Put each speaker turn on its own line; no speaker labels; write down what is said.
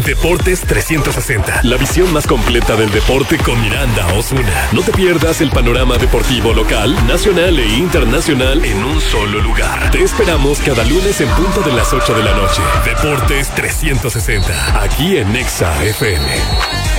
Deportes 360, la visión más completa del deporte con Miranda Osuna. No te pierdas el panorama deportivo local, nacional e internacional en un solo lugar. Te esperamos cada lunes en punto de las 8 de la noche. Deportes 360, aquí en Nexa FM.